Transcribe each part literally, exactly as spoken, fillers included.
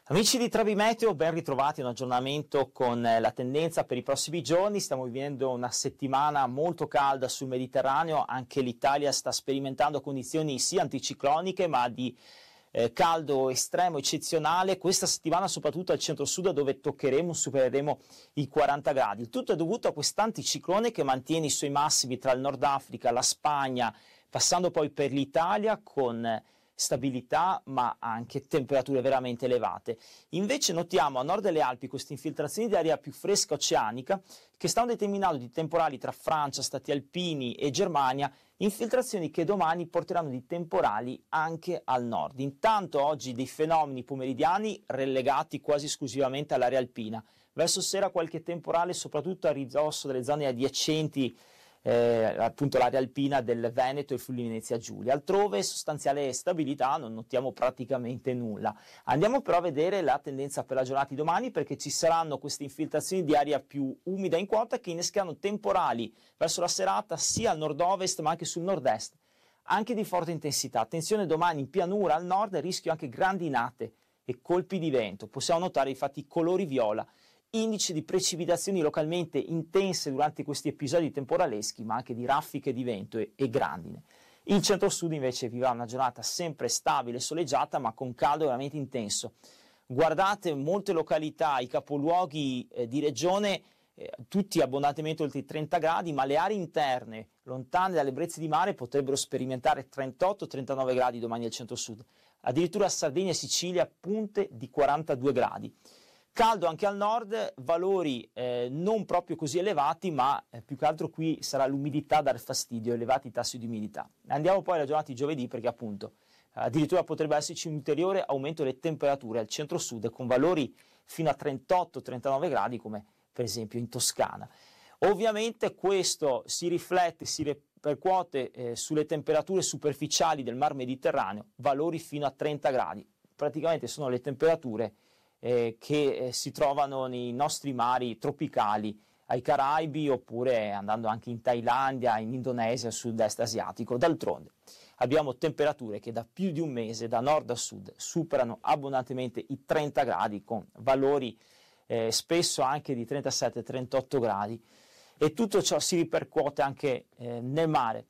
Amici di Trebi Meteo, ben ritrovati a un aggiornamento con la tendenza per i prossimi giorni. Stiamo vivendo una settimana molto calda sul Mediterraneo, anche l'Italia sta sperimentando condizioni sì anticicloniche ma di eh, caldo estremo, eccezionale, questa settimana soprattutto al centro-sud dove toccheremo, supereremo i quaranta gradi. Il tutto è dovuto a quest'anticiclone che mantiene i suoi massimi tra il Nord Africa, la Spagna, passando poi per l'Italia con stabilità ma anche temperature veramente elevate. Invece notiamo a nord delle Alpi queste infiltrazioni di aria più fresca oceanica che stanno determinando di temporali tra Francia, Stati Alpini e Germania, infiltrazioni che domani porteranno di temporali anche al nord. Intanto oggi dei fenomeni pomeridiani relegati quasi esclusivamente all'area alpina. Verso sera qualche temporale soprattutto a ridosso delle zone adiacenti Eh, appunto l'area alpina del Veneto e Friuli Venezia Giulia. Altrove sostanziale stabilità, non notiamo praticamente nulla. Andiamo però a vedere la tendenza per la giornata di domani, perché ci saranno queste infiltrazioni di aria più umida in quota che innescheranno temporali verso la serata sia al nord-ovest ma anche sul nord-est, anche di forte intensità. Attenzione domani in pianura al nord, rischio anche grandinate e colpi di vento. Possiamo notare infatti i colori viola, indice di precipitazioni localmente intense durante questi episodi temporaleschi, ma anche di raffiche di vento e, e grandine. Il centro-sud invece vivrà una giornata sempre stabile e soleggiata, ma con caldo veramente intenso. Guardate molte località, i capoluoghi eh, di regione, eh, tutti abbondantemente oltre i trenta gradi, ma le aree interne, lontane dalle brezze di mare, potrebbero sperimentare trentotto trentanove gradi domani al centro-sud. Addirittura a Sardegna e Sicilia punte di quarantadue gradi. Caldo anche al nord, valori eh, non proprio così elevati, ma eh, più che altro qui sarà l'umidità a dar fastidio, elevati tassi di umidità. Andiamo poi alla giornata di giovedì, perché appunto addirittura potrebbe esserci un ulteriore aumento delle temperature al centro-sud con valori fino a trentotto trentanove gradi, come per esempio in Toscana. Ovviamente questo si riflette, si ripercuote eh, sulle temperature superficiali del Mar Mediterraneo, valori fino a trenta gradi. Praticamente sono le temperature Eh, che eh, si trovano nei nostri mari tropicali, ai Caraibi oppure andando anche in Thailandia, in Indonesia, sud-est asiatico. D'altronde abbiamo temperature che da più di un mese, da nord a sud, superano abbondantemente i trenta gradi, con valori eh, spesso anche di trentasette trentotto gradi, e tutto ciò si ripercuote anche eh, nel mare.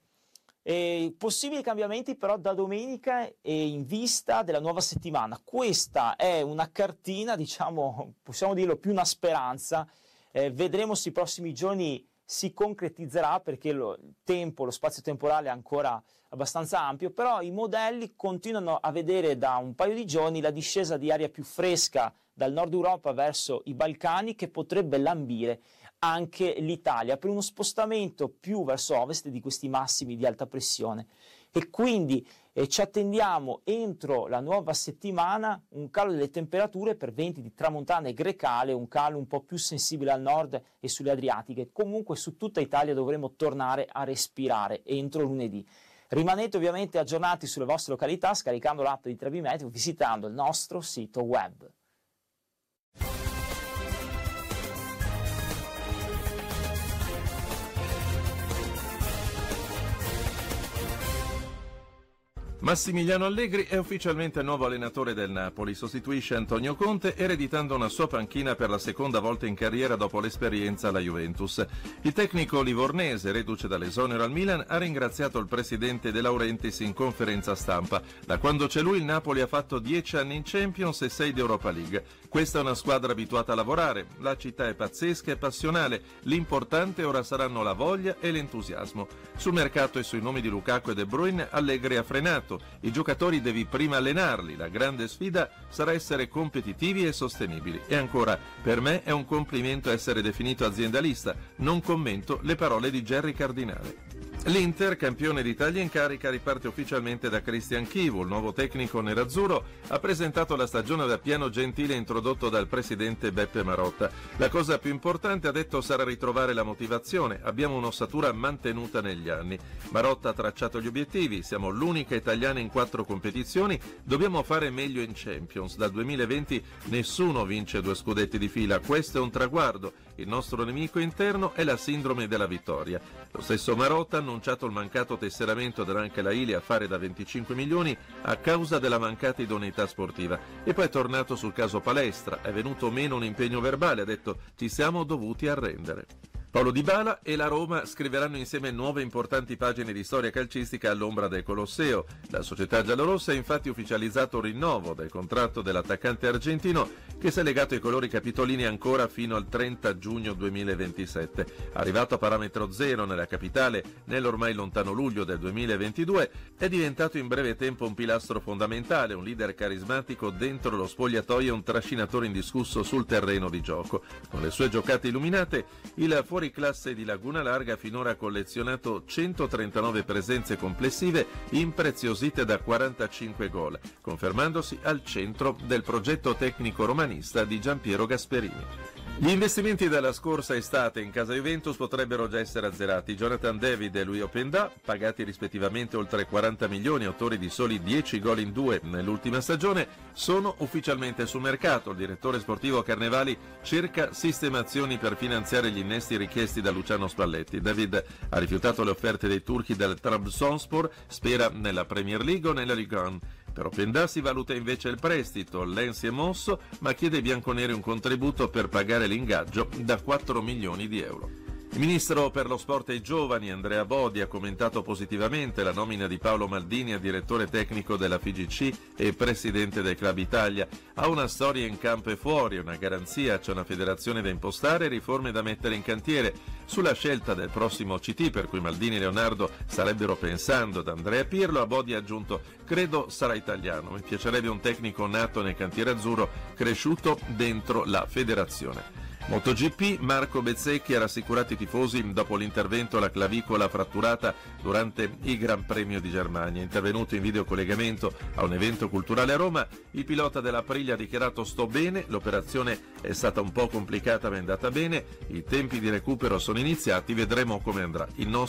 E possibili cambiamenti però da domenica e in vista della nuova settimana. Questa è una cartina, diciamo, possiamo dirlo, più una speranza. Eh, vedremo se i prossimi giorni si concretizzerà, perché lo, il tempo, lo spazio temporale è ancora abbastanza ampio, però i modelli continuano a vedere da un paio di giorni la discesa di aria più fresca dal nord Europa verso i Balcani, che potrebbe lambire anche l'Italia per uno spostamento più verso ovest di questi massimi di alta pressione, e quindi eh, ci attendiamo entro la nuova settimana un calo delle temperature per venti di tramontana e grecale, un calo un po' più sensibile al nord e sulle Adriatiche. Comunque su tutta Italia dovremo tornare a respirare entro lunedì. Rimanete ovviamente aggiornati sulle vostre località scaricando l'app di Trebi Meteo, visitando il nostro sito web. Massimiliano Allegri è ufficialmente nuovo allenatore del Napoli, sostituisce Antonio Conte ereditando una sua panchina per la seconda volta in carriera dopo l'esperienza alla Juventus. Il tecnico livornese, reduce dall'esonero al Milan, ha ringraziato il presidente De Laurentiis in conferenza stampa. Da quando c'è lui il Napoli ha fatto dieci anni in Champions e sei di Europa League. Questa è una squadra abituata a lavorare, la città è pazzesca e passionale, l'importante ora saranno la voglia e l'entusiasmo. Sul mercato e sui nomi di Lukaku e De Bruyne Allegri ha frenato. I giocatori devi prima allenarli, la grande sfida sarà essere competitivi e sostenibili. E ancora, per me è un complimento essere definito aziendalista, non commento le parole di Gerry Cardinale. L'Inter, campione d'Italia in carica, riparte ufficialmente da Christian Chivu. Il nuovo tecnico nerazzurro ha presentato la stagione da piano gentile introdotto dal presidente Beppe Marotta. La cosa più importante, ha detto, sarà ritrovare la motivazione. Abbiamo un'ossatura mantenuta negli anni. Marotta ha tracciato gli obiettivi. Siamo l'unica italiana in quattro competizioni. Dobbiamo fare meglio in Champions. Dal duemilaventi nessuno vince due scudetti di fila. Questo è un traguardo. Il nostro nemico interno è la sindrome della vittoria. Lo stesso Marotta annunciato il mancato tesseramento dell'Anche Laili affare da venticinque milioni a causa della mancata idoneità sportiva. E poi è tornato sul caso palestra, è venuto meno un impegno verbale, ha detto ci siamo dovuti arrendere. Paulo Dybala e la Roma scriveranno insieme nuove importanti pagine di storia calcistica all'ombra del Colosseo. La società giallorossa ha infatti ufficializzato un rinnovo del contratto dell'attaccante argentino che si è legato ai colori capitolini ancora fino al trenta giugno duemilaventisette. Arrivato a parametro zero nella capitale nell'ormai lontano luglio del duemilaventidue, è diventato in breve tempo un pilastro fondamentale, un leader carismatico dentro lo spogliatoio e un trascinatore indiscusso sul terreno di gioco. Con le sue giocate illuminate, il fuori classe di Laguna Larga ha finora collezionato centotrentanove presenze complessive impreziosite da quarantacinque gol, confermandosi al centro del progetto tecnico romanista di Giampiero Gasperini. Gli investimenti della scorsa estate in casa Juventus potrebbero già essere azzerati. Jonathan David e Louis Openda, pagati rispettivamente oltre quaranta milioni, autori di soli dieci gol in due nell'ultima stagione, sono ufficialmente sul mercato. Il direttore sportivo Carnevali cerca sistemazioni per finanziare gli innesti richiesti da Luciano Spalletti. David ha rifiutato le offerte dei turchi del Trabzonspor, spera nella Premier League o nella Ligue uno. Per Openda si valuta invece il prestito, l'En si è mosso ma chiede ai bianconeri un contributo per pagare l'ingaggio da quattro milioni di euro. Il ministro per lo sport e i giovani Andrea Bodi ha commentato positivamente la nomina di Paolo Maldini a direttore tecnico della F I G C e presidente del Club Italia. Ha una storia in campo e fuori, una garanzia, c'è una federazione da impostare e riforme da mettere in cantiere. Sulla scelta del prossimo C T, per cui Maldini e Leonardo starebbero pensando ad Andrea Pirlo, a Bodi ha aggiunto credo sarà italiano, mi piacerebbe un tecnico nato nel cantiere azzurro, cresciuto dentro la federazione. MotoGP, Marco Bezzecchi ha rassicurato i tifosi dopo l'intervento alla clavicola fratturata durante il Gran Premio di Germania. Intervenuto in videocollegamento a un evento culturale a Roma, il pilota dell'Aprilia ha dichiarato sto bene, l'operazione è stata un po' complicata ma è andata bene, i tempi di recupero sono iniziati, vedremo come andrà. Il nostro